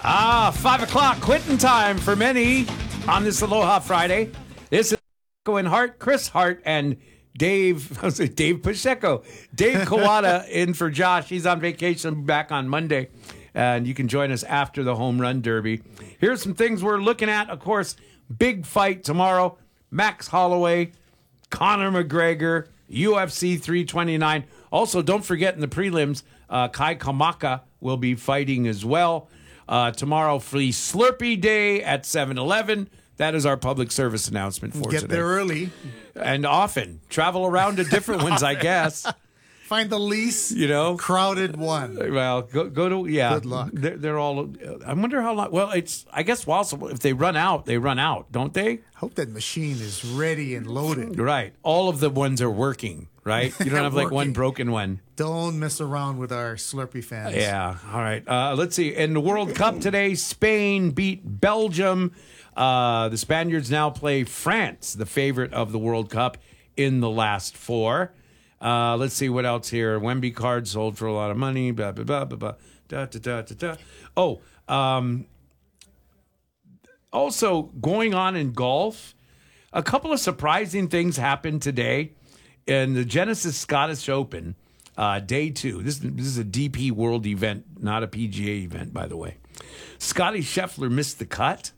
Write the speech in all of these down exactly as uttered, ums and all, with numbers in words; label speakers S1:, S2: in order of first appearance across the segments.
S1: Ah, five o'clock, quitting time for many on this Aloha Friday. This is Pacheco and Hart, Chris Hart, and Dave, I was like Dave Pacheco. Dave Kawada in for Josh. He's on vacation, back on Monday. And you can join us after the Home Run Derby. Here's some things we're looking at. Of course, big fight tomorrow. Max Holloway, Conor McGregor, U F C three twenty-nine. Also, don't forget in the prelims, uh, Kai Kamaka will be fighting as well. Uh, tomorrow, free Slurpee Day at seven eleven. That is our public service announcement for
S2: Get
S1: today.
S2: there early.
S1: And often. Travel around to different ones, I guess.
S2: Find the least
S1: You know?
S2: crowded one.
S1: Well, go go to, yeah.
S2: Good luck.
S1: They're, they're all, I wonder how long, well, it's, I guess, well, if they run out, they run out, don't they?
S2: Hope that machine is ready and loaded.
S1: Right. All of the ones are working, right? You don't have like one
S2: Working.
S1: broken one.
S2: Don't mess around with our Slurpee fans.
S1: Yeah. All right. Uh, let's see. In the World Cup today, Spain beat Belgium. Uh, the Spaniards now play France, the favorite of the World Cup, in the last four. Uh, let's see what else here. Wemby card sold for a lot of money. Blah, blah, blah, blah, blah. Da, da, da, da, da. Oh, um, also going on in golf, a couple of surprising things happened today in the Genesis Scottish Open, uh, day two. This, this is a D P World event, not a P G A event, by the way. Scotty Scheffler missed the cut,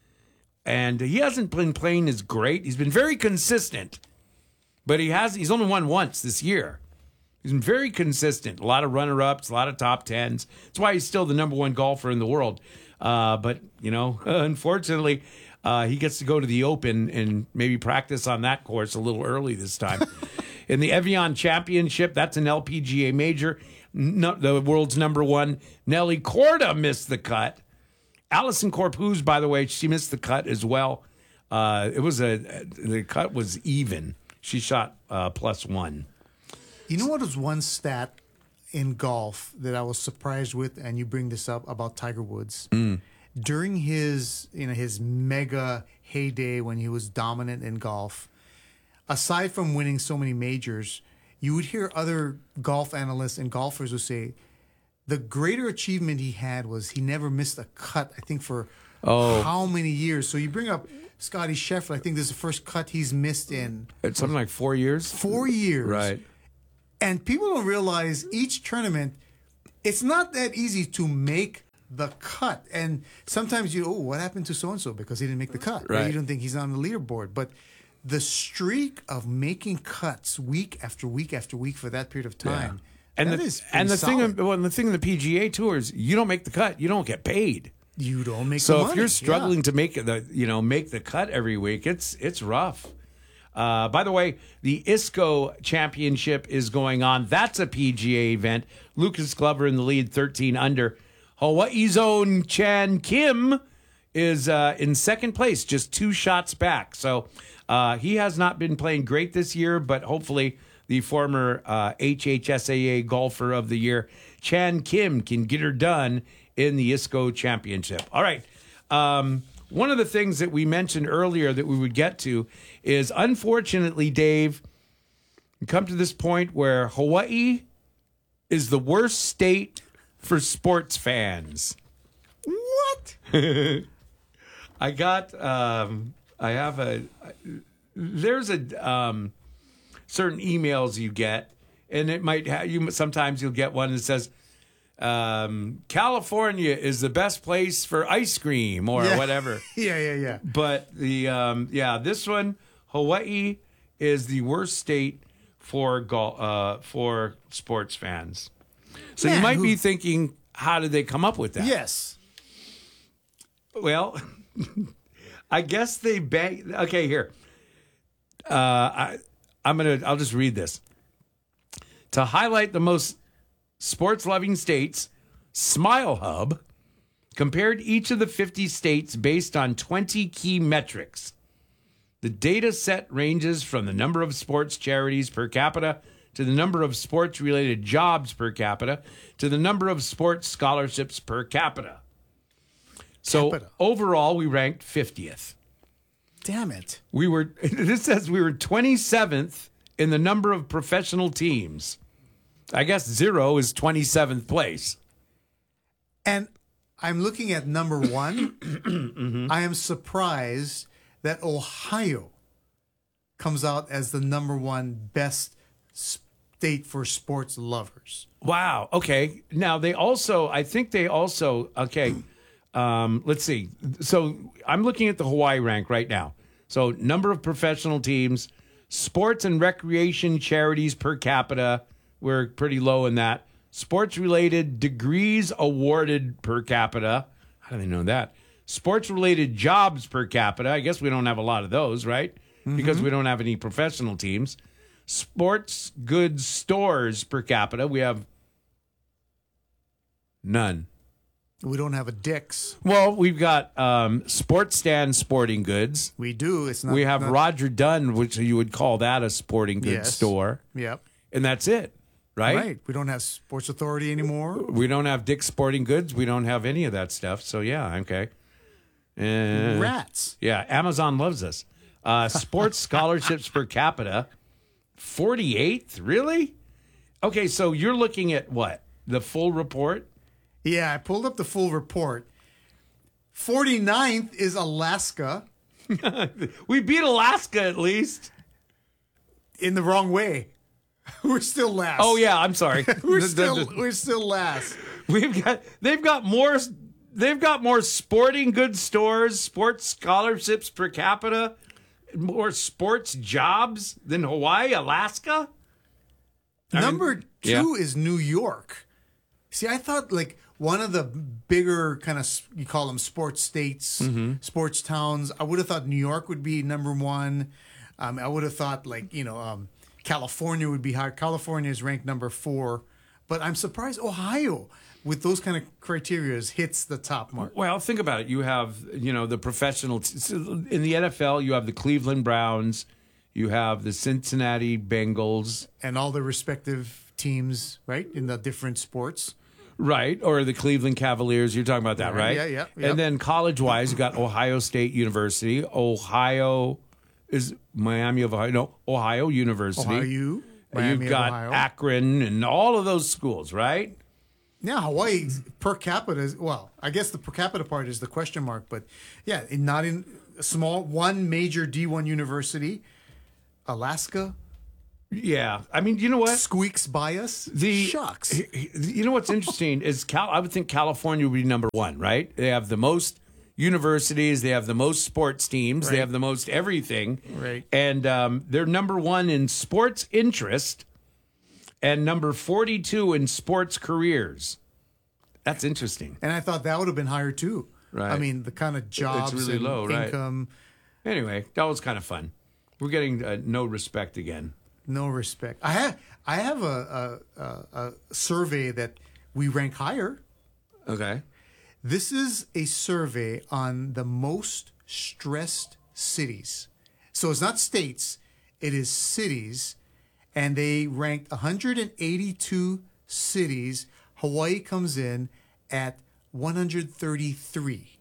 S1: and he hasn't been playing as great. He's been very consistent. But he has he's only won once this year. He's been very consistent. A lot of runner-ups, a lot of top tens. That's why he's still the number one golfer in the world. Uh, but, you know, unfortunately, uh, he gets to go to the Open and maybe practice on that course a little early this time. In the Evian Championship, that's an L P G A major. No, the world's number one, Nelly Korda, missed the cut. Alison Corpuz, by the way, she missed the cut as well. Uh, it was a the cut was even. She shot uh, plus one.
S2: You know what was one stat in golf that I was surprised with, and you bring this up about Tiger Woods.
S1: Mm.
S2: During his, you know, his mega heyday when he was dominant in golf, aside from winning so many majors, you would hear other golf analysts and golfers who say the greater achievement he had was he never missed a cut, I think, for
S1: Oh.
S2: how many years. So you bring up Scotty Scheffler. I think this is the first cut he's missed in
S1: It's something like four years.
S2: four years.
S1: Right.
S2: And people don't realize each tournament, it's not that easy to make the cut. And sometimes you, oh, what happened to so-and-so because he didn't make the cut? Or
S1: Right.
S2: you don't think he's on the leaderboard. But the streak of making cuts week after week after week for that period of time,
S1: And
S2: that
S1: the
S2: is
S1: and the
S2: pretty
S1: thing
S2: solid.
S1: well, and the thing in the P G A Tour is you don't make the cut, you don't get paid.
S2: You don't make the
S1: So
S2: money.
S1: if you're struggling
S2: Yeah.
S1: to make the you know make the cut every week, it's it's rough. Uh, by the way, the I S C O Championship is going on. That's a P G A event. Lucas Glover in the lead, thirteen under. Hawaii's own Chan Kim is uh, in second place, just two shots back. So uh, he has not been playing great this year, but hopefully the former uh, H H S A A Golfer of the Year, Chan Kim, can get her done in the I S C O Championship. All right. Um, one of the things that we mentioned earlier that we would get to is, unfortunately, Dave, we come to this point where Hawaii is the worst state for sports fans.
S2: What?
S1: I got, um, I have a, there's a, um, certain emails you get, and it might have, you, sometimes you'll get one that says, um, California is the best place for ice cream or
S2: Yeah.
S1: whatever.
S2: Yeah, yeah, yeah.
S1: But the, um, yeah, this one, Hawaii is the worst state for gol- uh, for sports fans. So
S2: Man,
S1: you might
S2: who-
S1: be thinking, how did they come up with that?
S2: Yes.
S1: Well, I guess they bang. Okay, here. Uh, I, I'm gonna. I'll just read this to highlight the most sports-loving states. Smile Hub compared each of the fifty states based on twenty key metrics. The data set ranges from the number of sports charities per capita to the number of sports-related jobs per capita to the number of sports scholarships per capita. So
S2: Capita.
S1: overall, we ranked fiftieth.
S2: Damn it.
S1: We were, this says we were twenty-seventh in the number of professional teams. I guess zero is twenty-seventh place.
S2: And I'm looking at number one. mm-hmm. I am surprised that Ohio comes out as the number one best state for sports lovers.
S1: Wow. Okay. Now they also, I think they also, okay. Um, let's see. So I'm looking at the Hawaii rank right now. So number of professional teams, sports and recreation charities per capita, we're pretty low in that. Sports related degrees awarded per capita. How do they know that? Sports related jobs per capita. I guess we don't have a lot of those, right? Mm-hmm. Because we don't have any professional teams. Sports goods stores per capita. We have none.
S2: We don't have a Dick's.
S1: Well, we've got um, Sports Stand Sporting Goods.
S2: We do. It's not.
S1: We have
S2: not...
S1: Roger Dunn, which you would call that a sporting goods
S2: yes.
S1: store.
S2: Yep.
S1: And that's it, right?
S2: Right. We don't have Sports Authority anymore.
S1: We don't have Dick's Sporting Goods. We don't have any of that stuff. So, yeah, okay. Uh,
S2: Rats.
S1: Yeah, Amazon loves us. Uh, sports scholarships per capita, forty-eighth? Really? Okay, so you're looking at what? The full report?
S2: Yeah, I pulled up the full report. forty-ninth is Alaska.
S1: We beat Alaska at least.
S2: In the wrong way. We're still last.
S1: Oh yeah, I'm sorry.
S2: we're still we're still last.
S1: We've got they've got more they've got more sporting goods stores, sports scholarships per capita, more sports jobs than Hawaii, Alaska.
S2: Number
S1: I mean,
S2: two
S1: yeah.
S2: is New York. See, I thought like one of the bigger kind of, you call them sports states, mm-hmm. sports towns. I would have thought New York would be number one. Um, I would have thought like, you know, um, California would be higher. California is ranked number four. But I'm surprised Ohio, with those kind of criteria, hits the top mark.
S1: Well, think about it. You have, you know, the professional. T- in the N F L, you have the Cleveland Browns. You have the Cincinnati Bengals.
S2: And all the respective teams, right, in the different sports.
S1: Right, or the Cleveland Cavaliers. You're talking about that, right?
S2: right? Yeah, yeah. Yep.
S1: And then college-wise, you got Ohio State University. Ohio is Miami of Ohio. No, Ohio University.
S2: Ohio U. Miami
S1: You've got
S2: of Ohio.
S1: Akron and all of those schools, right?
S2: Yeah, Hawaii per capita is, well, I guess the per capita part is the question mark, but yeah, in, not in a small, one major D one university. Alaska.
S1: Yeah, I mean, you know what?
S2: Squeaks by us.
S1: The
S2: Shucks.
S1: You know what's interesting is Cal. I would think California would be number one, right? They have the most universities, they have the most sports teams,
S2: right.
S1: they have the most everything,
S2: right?
S1: And um, they're number one in sports interest, and number forty-two in sports careers. That's interesting.
S2: And I thought that would have been higher too.
S1: Right.
S2: I mean, the kind of jobs
S1: it's really
S2: and
S1: low, right?
S2: income.
S1: Anyway, that was kind of fun. We're getting uh, no respect again.
S2: No respect. I have I have a, a, a, a survey that we rank higher.
S1: Okay.
S2: This is a survey on the most stressed cities. So it's not states, it is cities. And they ranked one hundred eighty-two cities. Hawaii comes in at one hundred thirty-three.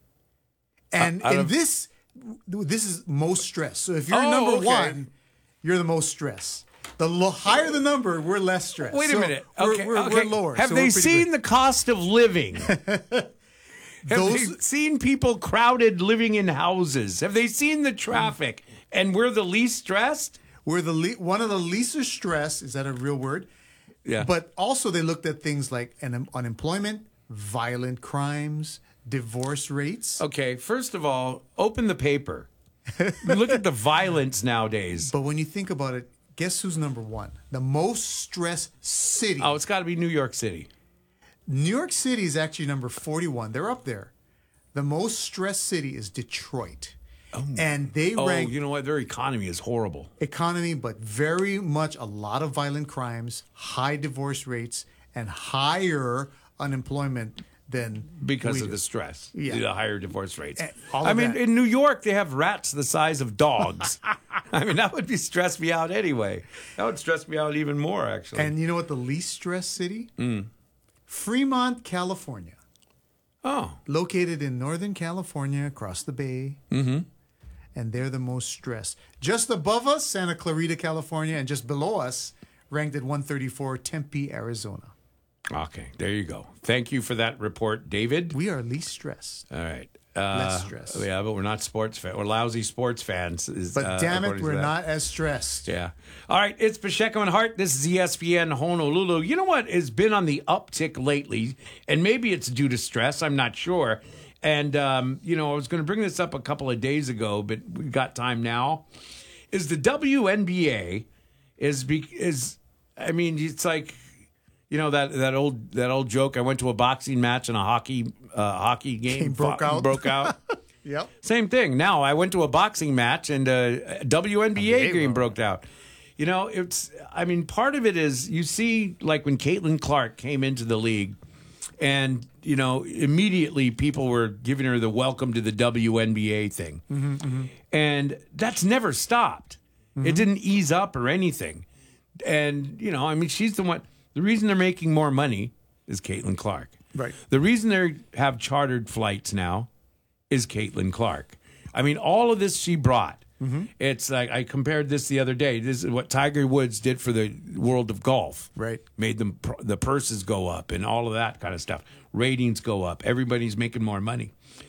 S2: And
S1: Uh, out
S2: in
S1: of-
S2: this, this is most stressed. So if you're
S1: Oh,
S2: number
S1: okay.
S2: one, you're the most stressed. The lo- higher the number, we're less stressed.
S1: Wait a
S2: So
S1: minute.
S2: We're,
S1: Okay,
S2: we're,
S1: okay.
S2: we're lower.
S1: Have
S2: So
S1: they
S2: we're pretty
S1: seen
S2: good.
S1: the cost of living? Have
S2: Those-
S1: they seen people crowded living in houses? Have they seen the traffic? And we're the least stressed?
S2: We're the le- one of the least stressed. Is that a real word?
S1: Yeah.
S2: But also they looked at things like un- unemployment, violent crimes, divorce rates.
S1: Okay, first of all, open the paper. Look at the violence nowadays.
S2: But when you think about it, guess who's number one? The most stressed city.
S1: Oh, it's got to be New York City.
S2: New York City is actually number forty-one. They're up there. The most stressed city is Detroit. And they
S1: Oh,
S2: rank
S1: you know what? Their economy is horrible.
S2: economy, but very much a lot of violent crimes, high divorce rates, and higher unemployment than
S1: Because
S2: we
S1: of
S2: do.
S1: the stress,
S2: Yeah.
S1: the higher divorce rates.
S2: Eh, all
S1: I
S2: of
S1: mean,
S2: that.
S1: in New York, they have rats the size of dogs. I mean, that would be stress me out anyway. That would stress me out even more, actually.
S2: And you know what the least stressed city?
S1: Mm.
S2: Fremont, California.
S1: oh,
S2: Located in Northern California across the bay. Mm-hmm. And they're the most stressed. Just above us, Santa Clarita, California, and just below us, ranked at one thirty-four, Tempe, Arizona.
S1: Okay, there you go. Thank you for that report, David.
S2: We are least stressed.
S1: All right. Uh,
S2: Less stress.
S1: Yeah, but we're not sports fans. We're lousy sports fans. Is,
S2: But
S1: uh,
S2: damn it,
S1: according to
S2: we're
S1: that.
S2: not as stressed.
S1: Yeah. All right. It's Pacheco and Hart. This is E S P N Honolulu. You know what has been on the uptick lately? And maybe it's due to stress. I'm not sure. And, um, you know, I was going to bring this up a couple of days ago, but we've got time now. Is the W N B A is, be, is I mean, it's like, you know, that, that old that old joke. I went to a boxing match and a hockey uh, hockey game,
S2: Game broke
S1: fought-
S2: out.
S1: broke out.
S2: Yep.
S1: Same thing. Now I went to a boxing match and a W N B A
S2: N B A
S1: game
S2: broke
S1: broke out. You know, it's. I mean, part of it is you see, like when Caitlin Clark came into the league, and you know, immediately people were giving her the welcome to the W N B A thing,
S2: Mm-hmm, mm-hmm.
S1: and that's never stopped.
S2: Mm-hmm.
S1: It didn't ease up or anything. And you know, I mean, she's the one. The reason they're making more money is Caitlin Clark.
S2: Right.
S1: The reason they have chartered flights now is Caitlin Clark. I mean, all of this she brought. Mm-hmm. It's like I compared this the other day. This is what Tiger Woods did for the world of golf.
S2: Right.
S1: Made them the purses go up and all of that kind of stuff. Ratings go up. Everybody's making more money.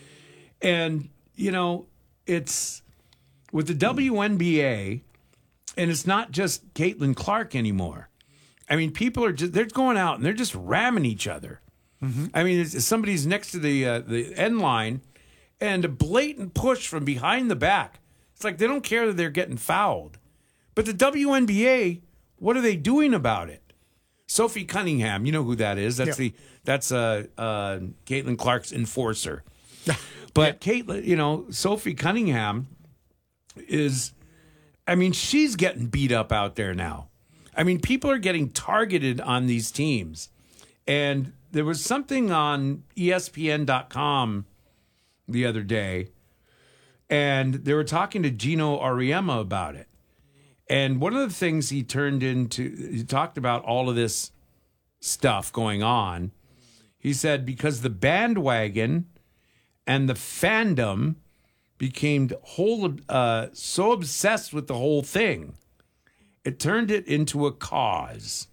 S1: And you know, it's with the W N B A, and it's not just Caitlin Clark anymore. I mean, people are just, they're going out and they're just ramming each other. Mm-hmm. I mean, it's, somebody's next to the uh, the end line and a blatant push from behind the back. It's like they don't care that they're getting fouled. But the W N B A, what are they doing about it? Sophie Cunningham, you know who that is. That's
S2: Yeah.
S1: the that's uh, uh, Caitlin Clark's enforcer. But yeah. Caitlin, you know, Sophie Cunningham is, I mean, she's getting beat up out there now. I mean, people are getting targeted on these teams. And there was something on E S P N dot com the other day, and they were talking to Gino Auriemma about it. And one of the things he turned into, he talked about all of this stuff going on. He said because the bandwagon and the fandom became whole uh, so obsessed with the whole thing, it turned it into a cause.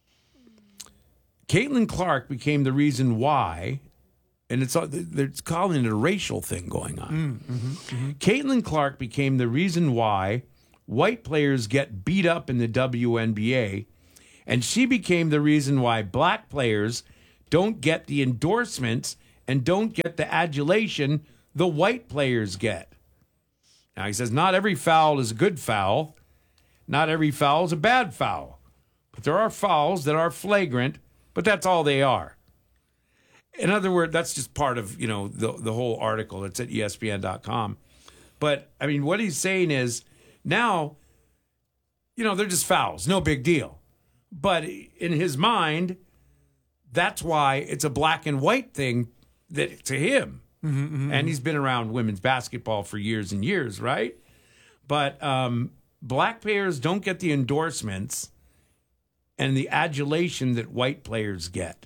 S1: Caitlin Clark became the reason why, and it's they're calling it a racial thing going on. Mm, mm-hmm, mm-hmm. Caitlin Clark became the reason why white players get beat up in the W N B A, and she became the reason why black players don't get the endorsements and don't get the adulation the white players get. Now, he says not every foul is a good foul. Not every foul is a bad foul. But there are fouls that are flagrant, but that's all they are. In other words, that's just part of, you know, the the whole article. It's at E S P N dot com. But, I mean, what he's saying is now, you know, they're just fouls. No big deal. But in his mind, that's why it's a black and white thing that to him. Mm-hmm, mm-hmm. And he's been around women's basketball for years and years, right? But um, black players don't get the endorsements and the adulation that white players get.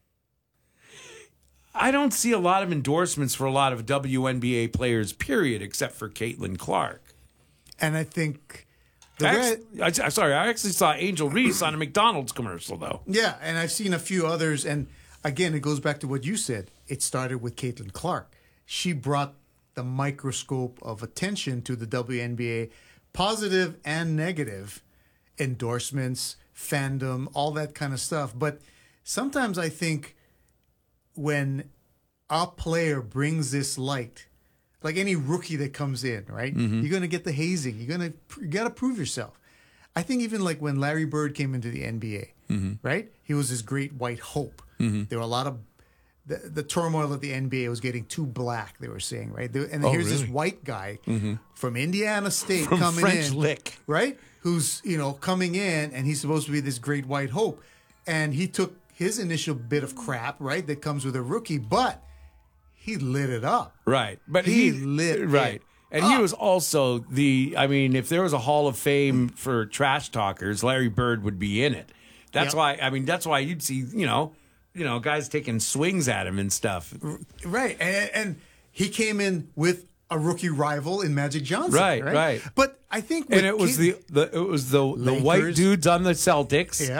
S1: I don't see a lot of endorsements for a lot of W N B A players, period, except for Caitlin Clark.
S2: And I think... The
S1: I
S2: way
S1: actually, I, sorry, I actually saw Angel Reese on a McDonald's commercial, though.
S2: Yeah, and I've seen a few others. And again, it goes back to what you said. It started with Caitlin Clark. She brought the microscope of attention to the W N B A, positive and negative, endorsements, fandom, all that kind of stuff. But sometimes I think when a player brings this light, like any rookie that comes in, right? Mm-hmm. You're going to get the hazing. You're going to you got to prove yourself. I think even like when Larry Bird came into the N B A, mm-hmm. right? He was this great white hope. Mm-hmm. There were a lot of the, the turmoil of the N B A was getting too black. They were saying, right? There, and
S1: oh,
S2: here's
S1: really?
S2: this white guy mm-hmm. from Indiana State
S1: from
S2: coming
S1: French
S2: in,
S1: Lick,
S2: right? Who's you know coming in, and he's supposed to be this great white hope, and he took his initial bit of crap, right? That comes with a rookie, but he lit it up.
S1: Right. But
S2: he,
S1: he,
S2: lit
S1: right.
S2: it
S1: And
S2: up.
S1: he was also the, I mean, if there was a Hall of Fame for trash talkers, Larry Bird would be in it. That's yep. why, I mean, that's why you'd see, you know, you know, guys taking swings at him and stuff.
S2: Right. And, and he came in with a rookie rival in Magic Johnson.
S1: Right,
S2: right.
S1: right.
S2: But I think
S1: and it was
S2: Kate,
S1: the, the it was the
S2: Lakers,
S1: the white dudes on the Celtics.
S2: Yeah.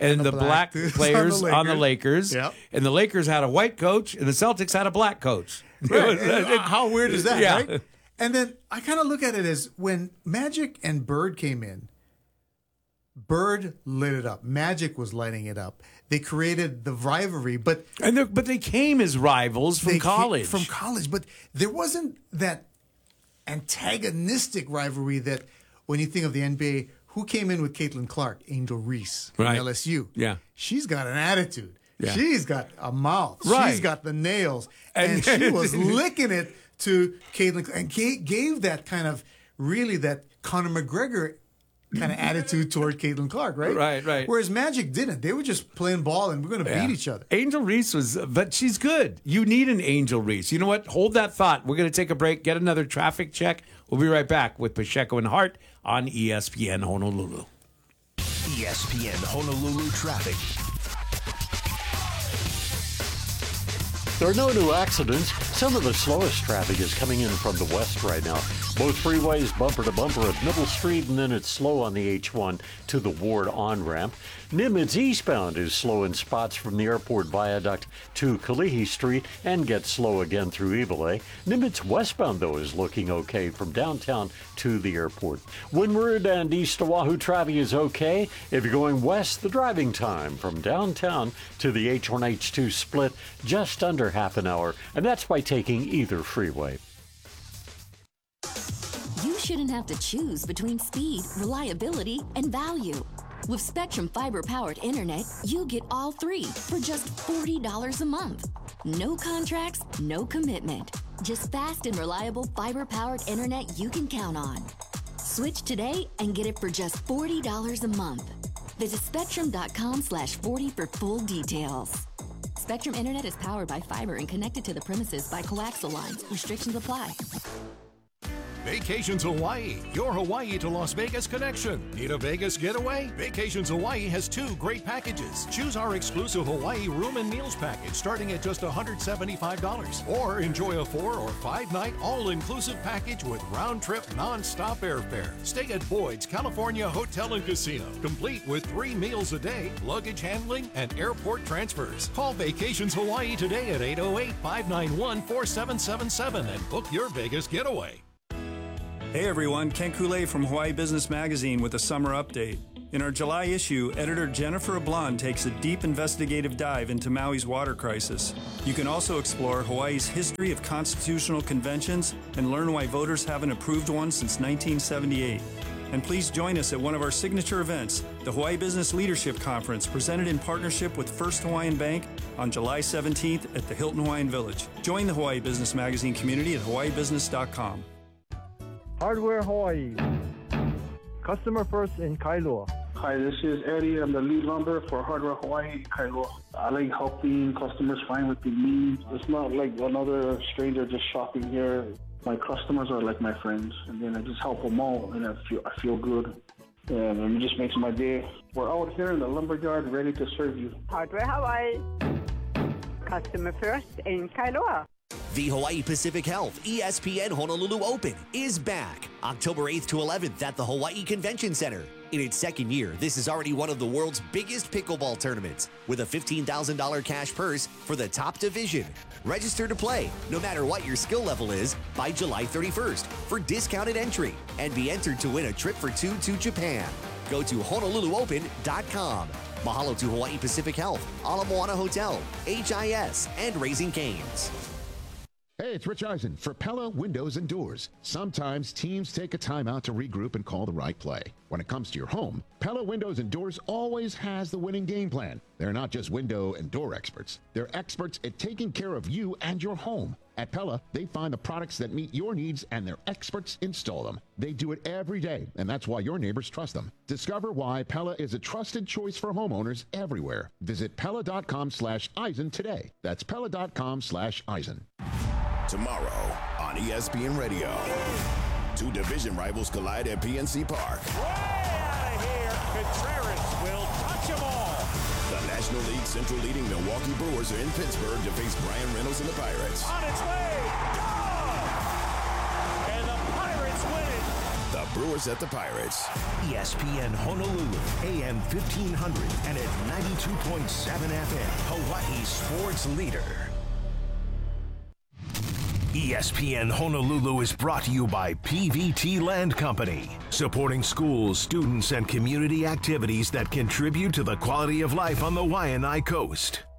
S1: and the,
S2: the
S1: black,
S2: black dudes
S1: players
S2: on the
S1: on the Lakers.
S2: Yep.
S1: And the Lakers had a white coach, and the Celtics had a black coach.
S2: Right. And how weird is that,
S1: Yeah.
S2: right? And then I kind of look at it as when Magic and Bird came in, Bird lit it up. Magic was lighting it up. They created the rivalry, but
S1: And they're- but they came as rivals from
S2: they came
S1: college.
S2: From college, but there wasn't that antagonistic rivalry that when you think of the N B A, who came in with Caitlin Clark? Angel Reese from
S1: Right.
S2: L S U.
S1: Yeah.
S2: She's got an attitude.
S1: Yeah.
S2: She's got a mouth.
S1: Right.
S2: She's got the nails.
S1: And-
S2: And, she was licking it to Caitlin and gave, gave that kind of really that Conor McGregor kind of attitude toward Caitlin Clark, right?
S1: Right, right.
S2: Whereas Magic didn't. They were just playing ball and we're going to
S1: Yeah.
S2: beat each other.
S1: Angel Reese was, but she's good. You need an Angel Reese. You know what? Hold that thought. We're going to take a break, get another traffic check. We'll be right back with Pacheco and Hart on E S P N Honolulu.
S3: E S P N Honolulu traffic.
S4: There are no new accidents. Some of the slowest traffic is coming in from the west right now. Both freeways bumper to bumper at Middle Street, and then it's slow on the H one to the Ward on-ramp. Nimitz eastbound is slow in spots from the airport viaduct to Kalihi Street and gets slow again through Evilay. Nimitz westbound, though, is looking okay from downtown to the airport. Windward and East Oahu traffic is okay. If you're going west, the driving time from downtown to the H one H two split just under half an hour, and that's by taking either freeway.
S5: You shouldn't have to choose between speed, reliability, and value. With Spectrum fiber-powered internet, you get all three for just forty dollars a month. No contracts, no commitment. Just fast and reliable fiber-powered internet you can count on. Switch today and get it for just forty dollars a month. Visit spectrum.com slash 40 for full details. Spectrum Internet is powered by fiber and connected to the premises by coaxial lines. Restrictions apply.
S6: Vacations Hawaii, your Hawaii to Las Vegas connection. Need a Vegas getaway? Vacations Hawaii has two great packages. Choose our exclusive Hawaii room and meals package starting at just one hundred seventy-five dollars. Or enjoy a four or five night all-inclusive package with round-trip non-stop airfare. Stay at Boyd's California Hotel and Casino, complete with three meals a day, luggage handling, and airport transfers. Call Vacations Hawaii today at eight oh eight, five nine one, four seven seven seven and book your Vegas getaway.
S7: Hey everyone, Ken Kool-Aid from Hawaii Business Magazine with a summer update. In our July issue, editor Jennifer Ablon takes a deep investigative dive into Maui's water crisis. You can also explore Hawaii's history of constitutional conventions and learn why voters haven't approved one since nineteen seventy-eight. And please join us at one of our signature events, the Hawaii Business Leadership Conference, presented in partnership with First Hawaiian Bank on July seventeenth at the Hilton Hawaiian Village. Join the Hawaii Business Magazine community at hawaii business dot com.
S8: Hardware Hawaii. Customer first in Kailua.
S9: Hi, this is Eddie. I'm the lead lumber for Hardware Hawaii in Kailua. I like helping customers find what they need. It's not like another stranger just shopping here. My customers are like my friends, and then I just help them all, and I feel I feel good, and it just makes my day. We're out here in the lumberyard ready to serve you.
S10: Hardware Hawaii. Customer first in Kailua.
S3: The Hawaii Pacific Health E S P N Honolulu Open is back October eighth to eleventh at the Hawaii Convention Center. In its second year, this is already one of the world's biggest pickleball tournaments with a fifteen thousand dollars cash purse for the top division. Register to play, no matter what your skill level is, by July thirty-first for discounted entry and be entered to win a trip for two to Japan. Go to honolulu open dot com. Mahalo to Hawaii Pacific Health, Ala Moana Hotel, H I S, and Raising Cane's.
S11: Hey, it's Rich Eisen for Pella Windows and Doors. Sometimes teams take a timeout to regroup and call the right play. When it comes to your home, Pella Windows and Doors always has the winning game plan. They're not just window and door experts. They're experts at taking care of you and your home. At Pella, they find the products that meet your needs and their experts install them. They do it every day, and that's why your neighbors trust them. Discover why Pella is a trusted choice for homeowners everywhere. Visit Pella.com slash Eisen today. That's Pella.com slash Eisen.
S12: Tomorrow on E S P N Radio, two division rivals collide at P N C Park.
S13: Way out of here, Contreras will touch them all.
S12: The National League Central leading Milwaukee Brewers are in Pittsburgh to face Brian Reynolds and the Pirates.
S13: On its way, gone! And the Pirates win it.
S12: The Brewers Outdoors at the Pirates.
S14: E S P N Honolulu, A M fifteen hundred and at ninety-two point seven F M, Hawaii sports leader. E S P N Honolulu is brought to you by P V T Land Company, supporting schools, students, and community activities that contribute to the quality of life on the Waianae Coast.